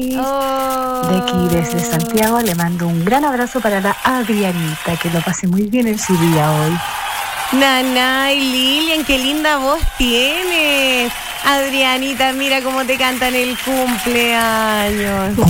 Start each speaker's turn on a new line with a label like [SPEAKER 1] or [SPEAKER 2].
[SPEAKER 1] De aquí desde Santiago le mando un gran abrazo para la Adrianita, que lo pase muy bien en su día hoy.
[SPEAKER 2] Nanay, Lilian, qué linda voz tienes. Adrianita, mira cómo te cantan el cumpleaños.